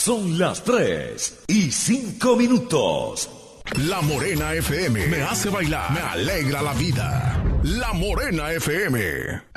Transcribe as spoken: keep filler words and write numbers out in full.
Son las tres y cinco minutos. La Morena F M me hace bailar, me alegra la vida. La Morena F M.